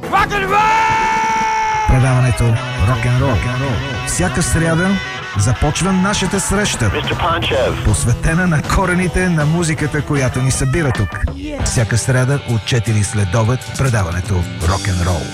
Предаването рок-н-рол. Всяка сряда започва нашата среща, посветена на корените на музиката, която ни събира тук. Всяка сряда от 4 следобед предаването рок-н-рол.